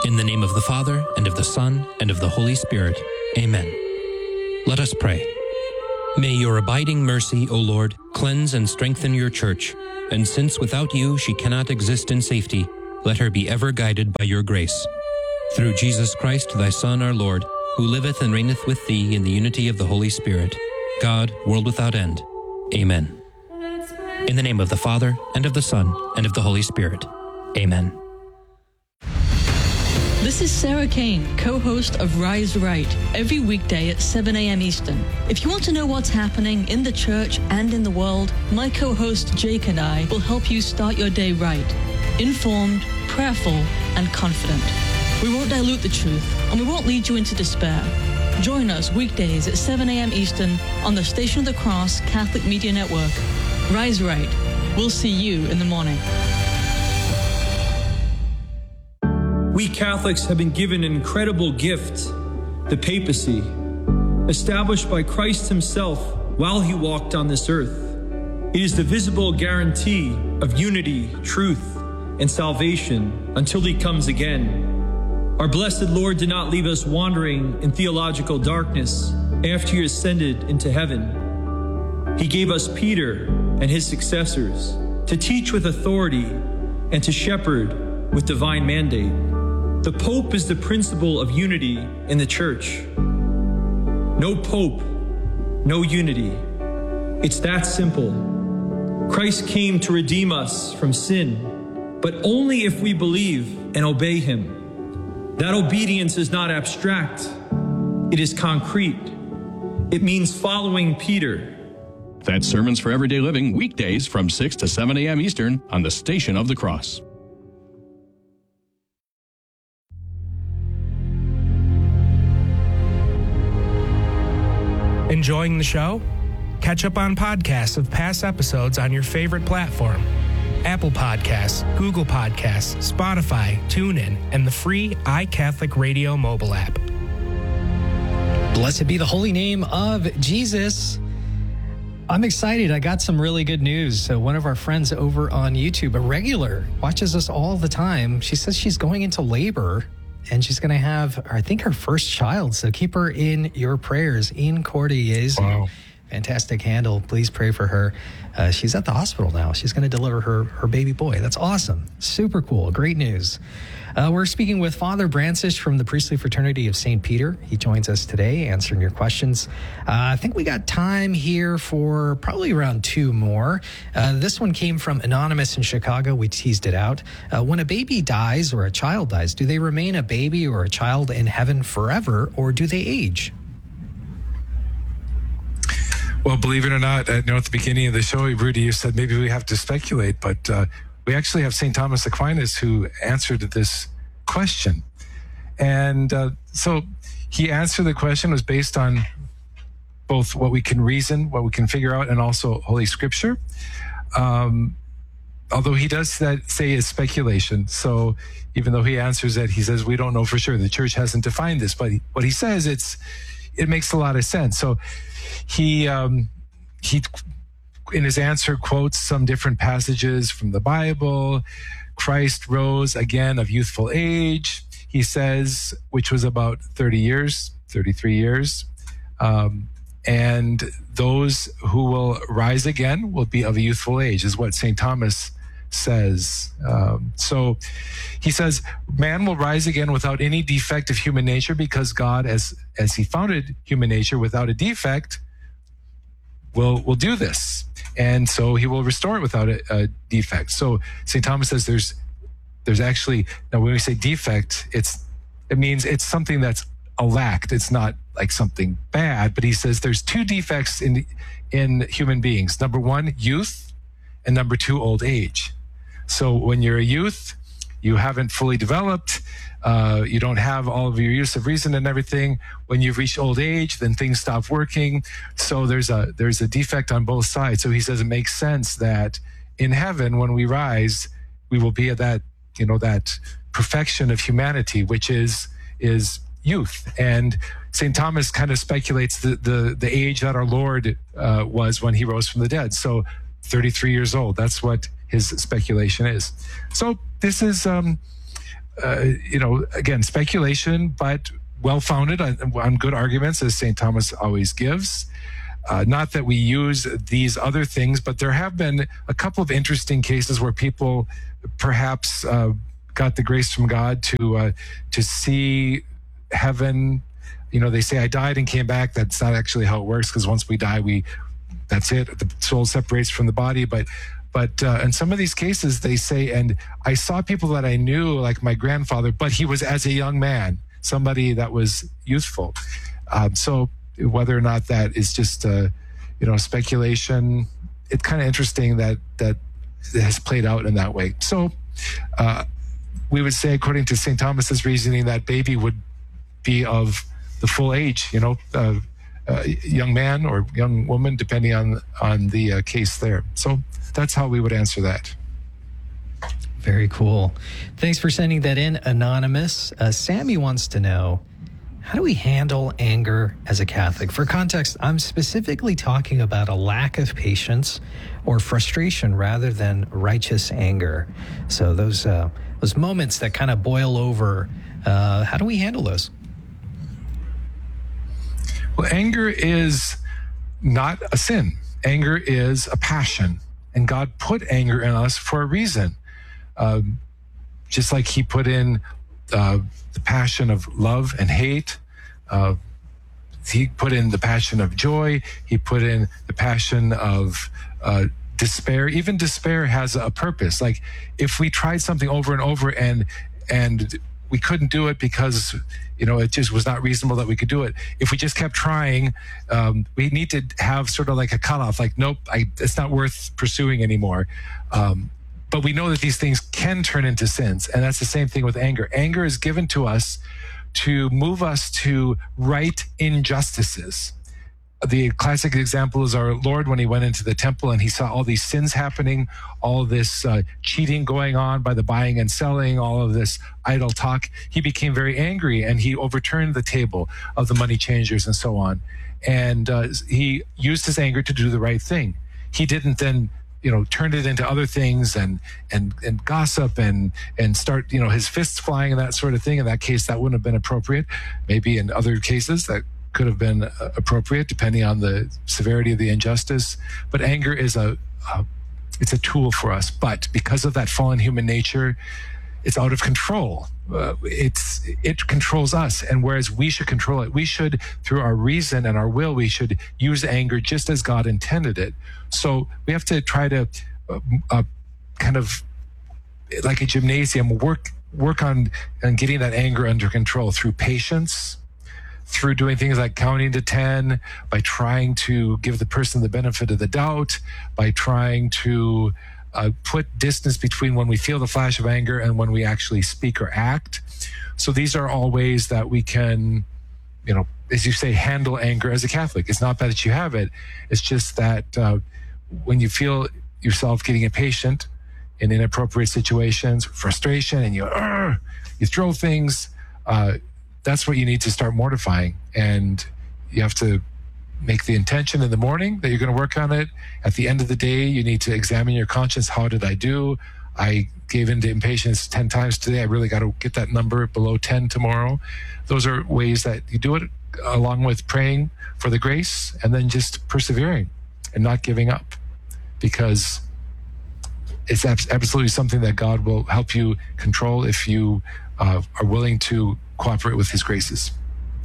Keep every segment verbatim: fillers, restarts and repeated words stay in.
In the name of the Father, and of the Son, and of the Holy Spirit. Amen. Let us pray. May your abiding mercy, O Lord, cleanse and strengthen your church, and since without you she cannot exist in safety, let her be ever guided by your grace. Through Jesus Christ, thy Son, our Lord, who liveth and reigneth with thee in the unity of the Holy Spirit, God, world without end. Amen. In the name of the Father, and of the Son, and of the Holy Spirit. Amen. This is Sarah Kane, co-host of Rise Right, every weekday at seven a.m. Eastern. If you want to know what's happening in the church and in the world, my co-host Jake and I will help you start your day right, informed, prayerful, and confident. We won't dilute the truth, and we won't lead you into despair. Join us weekdays at seven a.m. Eastern on the Station of the Cross Catholic Media Network. Rise Right. We'll see you in the morning. We Catholics have been given an incredible gift, the papacy, established by Christ himself while he walked on this earth. It is the visible guarantee of unity, truth, and salvation until he comes again. Our blessed Lord did not leave us wandering in theological darkness after he ascended into heaven. He gave us Peter and his successors to teach with authority and to shepherd with divine mandate. The Pope is the principle of unity in the Church. No Pope, no unity. It's that simple. Christ came to redeem us from sin, but only if we believe and obey him. That obedience is not abstract. It is concrete. It means following Peter. That's Sermons for Everyday Living, weekdays from six to seven a.m. Eastern on the Station of the Cross. Enjoying the show? Catch up on podcasts of past episodes on your favorite platform. Apple Podcasts, Google Podcasts, Spotify, TuneIn, and the free iCatholic Radio mobile app. Blessed be the holy name of Jesus. I'm excited. I got some really good news. So one of our friends over on YouTube, a regular, watches us all the time. She says she's going into labor and she's going to have, I think, her first child. So keep her in your prayers. In Cordiers. Wow. Fantastic handle. Please pray for her. Uh, she's at the hospital now. She's going to deliver her, her baby boy. That's awesome. Super cool. Great news. Uh, we're speaking with Father Brancisz from the Priestly Fraternity of Saint Peter. He joins us today answering your questions. Uh, I think we got time here for probably around two more. Uh, this one came from Anonymous in Chicago. We teased it out. Uh, when a baby dies or a child dies, do they remain a baby or a child in heaven forever, or do they age? Well, believe it or not, I know at the beginning of the show, Rudy, you said maybe we have to speculate, but uh, we actually have Saint Thomas Aquinas who answered this question. And uh, so he answered the question was based on both what we can reason, what we can figure out, and also Holy Scripture. Um, although he does that say is speculation. So even though he answers that, he says, we don't know for sure. The Church hasn't defined this, but he, what he says, it's it makes a lot of sense. So he um, he in his answer quotes some different passages from the Bible. Christ rose again of youthful age, he says, which was about thirty years, thirty-three years. Um, and those who will rise again will be of a youthful age, is what Saint Thomas says. Um, so he says, man will rise again without any defect of human nature, because God, as as he founded human nature without a defect, will will do this. And so he will restore it without a, a defect. So Saint Thomas says there's there's actually, now when we say defect, it's it means it's something that's a lack. It's not like something bad, but he says there's two defects in in human beings. Number one, youth, and number two, old age. So when you're a youth, you haven't fully developed, uh, you don't have all of your use of reason and everything. When you've reached old age, then things stop working. So there's a there's a defect on both sides. So he says it makes sense that in heaven, when we rise, we will be at that, you know, that perfection of humanity, which is is youth. And Saint Thomas kind of speculates the the, the age that our Lord uh, was when he rose from the dead. So thirty-three years old. That's what his speculation is. So this is um, uh, you know, again, speculation, but well-founded on, on good arguments, as Saint Thomas always gives. Uh, not that we use these other things, but there have been a couple of interesting cases where people perhaps uh, got the grace from God to uh, to see heaven. You know, they say, I died and came back. That's not actually how it works, because once we die, we that's it. The soul separates from the body. But but uh, in some of these cases, they say, and I saw people that I knew, like my grandfather, but he was as a young man, somebody that was youthful. Um, so whether or not that is just, uh, you know, speculation, it's kind of interesting that that it has played out in that way. So uh, we would say, according to Saint Thomas's reasoning, that baby would be of the full age, you know, uh, uh, young man or young woman, depending on on the uh, case there. So that's how we would answer that. Very cool. Thanks for sending that in, Anonymous. Uh, Sammy wants to know, how do we handle anger as a Catholic? For context, I'm specifically talking about a lack of patience or frustration rather than righteous anger. So those uh, those moments that kind of boil over, uh, how do we handle those? Well, anger is not a sin. Anger is a passion, and God put anger in us for a reason. Um, just like he put in uh, the passion of love and hate. Uh, he put in the passion of joy. He put in the passion of uh, despair. Even despair has a purpose. Like if we tried something over and over and and we couldn't do it because, you know, it just was not reasonable that we could do it. If we just kept trying, um, we need to have sort of like a cutoff. Like, nope, I, it's not worth pursuing anymore. Um, But we know that these things can turn into sins. And that's the same thing with anger. Anger is given to us to move us to right injustices. The classic example is our Lord when he went into the temple and he saw all these sins happening, all this uh, cheating going on by the buying and selling, all of this idle talk. He became very angry and he overturned the table of the money changers and so on. And uh, he used his anger to do the right thing. He didn't then you know, turned it into other things and, and, and gossip and, and start, you know, his fists flying and that sort of thing. In that case, that wouldn't have been appropriate. Maybe in other cases that could have been appropriate depending on the severity of the injustice. But anger is a, a it's a tool for us. But because of that fallen human nature, it's out of control. Uh, it's it controls us, and whereas we should control it, we should, through our reason and our will, we should use anger just as God intended it. So we have to try to uh, uh, kind of, like a gymnasium, work work on, on getting that anger under control through patience, through doing things like counting to ten, by trying to give the person the benefit of the doubt, by trying to Uh, put distance between when we feel the flash of anger and when we actually speak or act. So these are all ways that we can, you know, as you say, handle anger as a Catholic. It's not that you have it. It's just that uh, when you feel yourself getting impatient in inappropriate situations, frustration, and you, uh, you throw things, uh, that's what you need to start mortifying. And you have to make the intention in the morning that you're going to work on it. At the end of the day, you need to examine your conscience. How did I do? I gave in to impatience ten times today. I really got to get that number below ten tomorrow. Those are ways that you do it, along with praying for the grace and then just persevering and not giving up, because it's absolutely something that God will help you control if you uh, are willing to cooperate with his graces.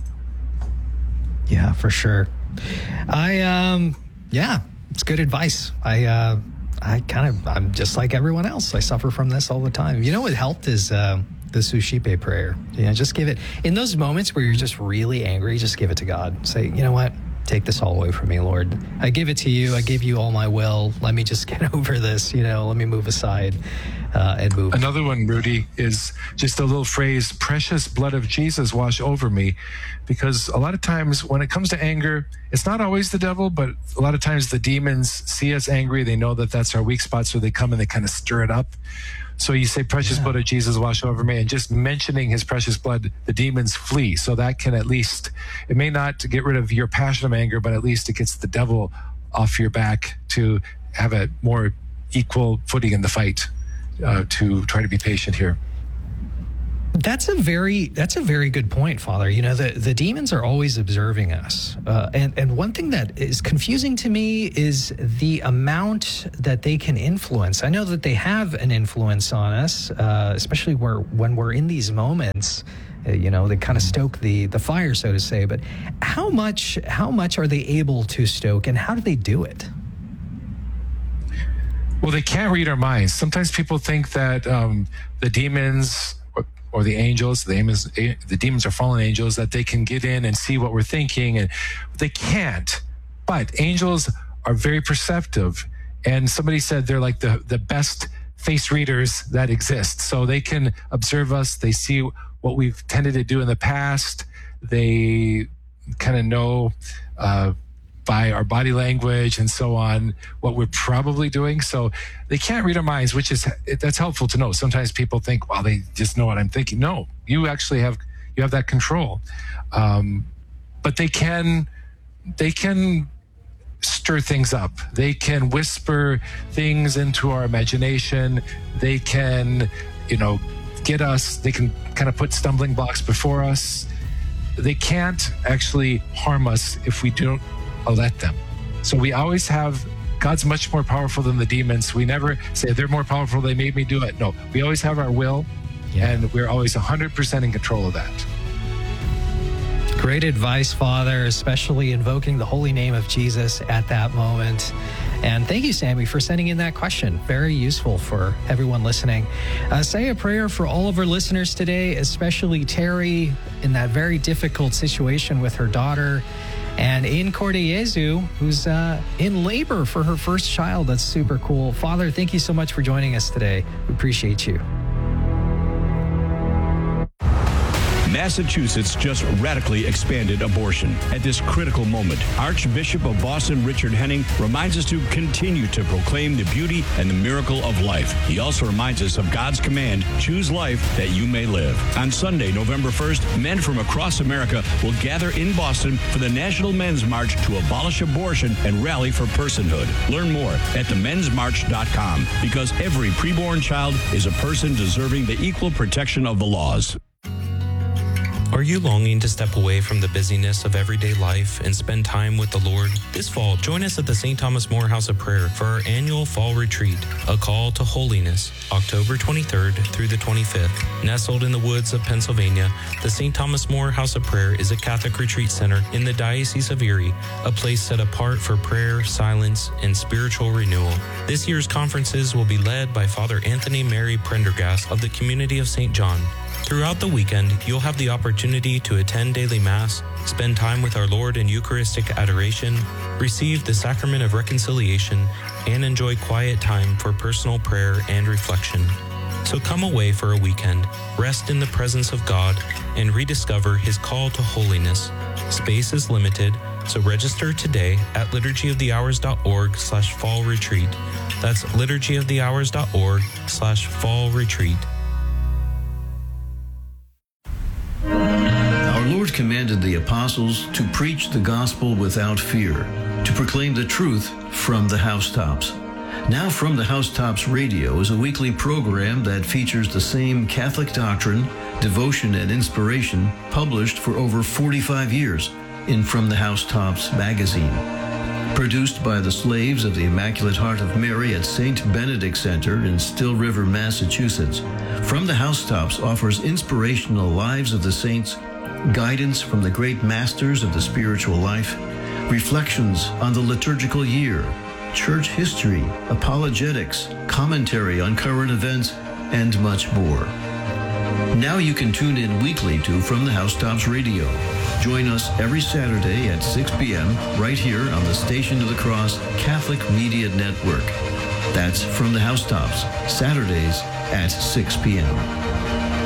Yeah, for sure. I, um, yeah, it's good advice. I, uh, I kind of, I'm just like everyone else. I suffer from this all the time. You know what helped is, uh, the Suscipe prayer. You know, just give it, in those moments where you're just really angry, just give it to God. Say, you know what? Take this all away from me, Lord. I give it to you. I give you all my will. Let me just get over this, you know, let me move aside uh, and move. Another one, Rudy, is just a little phrase, precious blood of Jesus wash over me. Because a lot of times when it comes to anger, it's not always the devil, but a lot of times the demons see us angry. They know that that's our weak spot, so they come and they kind of stir it up. So you say, precious yeah. blood of Jesus, wash over me. And just mentioning his precious blood, the demons flee. So that can at least, it may not get rid of your passion of anger, but at least it gets the devil off your back to have a more equal footing in the fight, uh, to try to be patient here. That's a very that's a very good point, Father. You know, the, the demons are always observing us. Uh, and, and one thing that is confusing to me is the amount that they can influence. I know that they have an influence on us, uh, especially where when we're in these moments. Uh, you know, they kind of stoke the, the fire, so to say. But how much how much are they able to stoke, and how do they do it? Well, they can't read our minds. Sometimes people think that um, the demons or the angels, the demons, the demons are fallen angels, that they can get in and see what we're thinking, and they can't. But angels are very perceptive, and somebody said they're like the, the best face readers that exist. So they can observe us. They see what we've tended to do in the past. They kind of know uh, by our body language and so on what we're probably doing. So they can't read our minds, which is that's helpful to know. Sometimes people think, well, they just know what I'm thinking. No, you actually have you have that control. Um, but they can they can stir things up. They can whisper things into our imagination. They can, you know, get us. They can kind of put stumbling blocks before us. They can't actually harm us if we don't let them. So we always have, God's much more powerful than the demons. We never say they're more powerful, they made me do it. No, we always have our will, yeah. And we're always one hundred percent in control of that. Great advice, Father, especially invoking the holy name of Jesus at that moment. And thank you, Sammy, for sending in that question. Very useful for everyone listening. Uh, say a prayer for all of our listeners today, especially Terry in that very difficult situation with her daughter, and in Cordeyezu, who's uh, in labor for her first child. That's super cool. Father, thank you so much for joining us today. We appreciate you. Massachusetts just radically expanded abortion. At this critical moment, Archbishop of Boston Richard Henning reminds us to continue to proclaim the beauty and the miracle of life. He also reminds us of God's command, choose life that you may live. On Sunday, November first, men from across America will gather in Boston for the National Men's March to abolish abortion and rally for personhood. Learn more at the men's march dot com, because every preborn child is a person deserving the equal protection of the laws. Are you longing to step away from the busyness of everyday life and spend time with the Lord? This fall, join us at the Saint Thomas More House of Prayer for our annual fall retreat, A Call to Holiness, October twenty-third through the twenty-fifth. Nestled in the woods of Pennsylvania, the Saint Thomas More House of Prayer is a Catholic retreat center in the Diocese of Erie, a place set apart for prayer, silence, and spiritual renewal. This year's conferences will be led by Father Anthony Mary Prendergast of the Community of Saint John. Throughout the weekend, you'll have the opportunity to attend daily Mass, spend time with our Lord in Eucharistic adoration, receive the Sacrament of Reconciliation, and enjoy quiet time for personal prayer and reflection. So come away for a weekend, rest in the presence of God, and rediscover His call to holiness. Space is limited, so register today at liturgy of the hours dot org slash fall retreat. That's liturgy of the hours dot org slash fall retreat. Lord commanded the apostles to preach the gospel without fear, to proclaim the truth from the housetops. Now From the Housetops Radio is a weekly program that features the same Catholic doctrine, devotion, and inspiration published for over forty-five years in From the Housetops magazine. Produced by the slaves of the Immaculate Heart of Mary at Saint Benedict Center in Still River, Massachusetts, From the Housetops offers inspirational lives of the saints, guidance from the great masters of the spiritual life, reflections on the liturgical year, church history, apologetics, commentary on current events, and much more. Now you can tune in weekly to From the Housetops Radio. Join us every Saturday at six p.m. right here on the Station of the Cross Catholic Media Network. That's From the Housetops, Saturdays at six p.m.